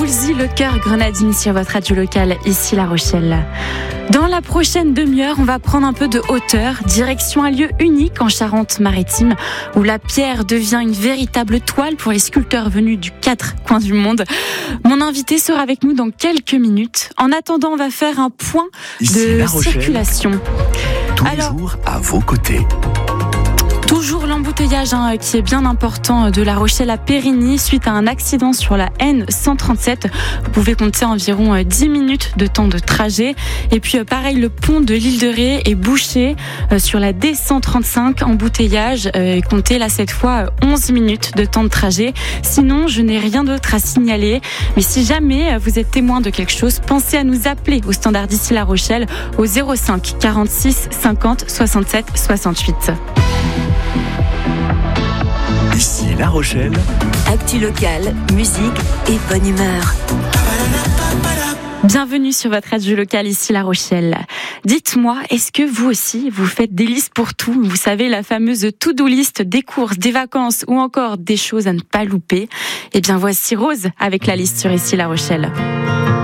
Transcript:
Woolsey, le cœur grenadine sur votre radio locale, ici La Rochelle. Dans la prochaine demi-heure, on va prendre un peu de hauteur, direction un lieu unique en Charente-Maritime, où la pierre devient une véritable toile pour les sculpteurs venus du 4 coins du monde. Mon invité sera avec nous dans quelques minutes. En attendant, on va faire un point de circulation. Tous les jours à vos côtés. Toujours l'embouteillage qui est bien important de La Rochelle à Périgny suite à un accident sur la N137. Vous pouvez compter environ 10 minutes de temps de trajet. Et puis pareil, le pont de l'Île de Ré est bouché sur la D135, embouteillage. Comptez là cette fois 11 minutes de temps de trajet. Sinon, je n'ai rien d'autre à signaler. Mais si jamais vous êtes témoin de quelque chose, pensez à nous appeler au standard d'ici La Rochelle au 05 46 50 67 68. Ici La Rochelle. Actu locale, musique et bonne humeur. Bienvenue sur votre radio locale, ici La Rochelle. Dites-moi, est-ce que vous aussi, vous faites des listes pour tout ? Vous savez, la fameuse to-do list des courses, des vacances ou encore des choses à ne pas louper. Eh bien, voici Rose avec la liste sur ici La Rochelle.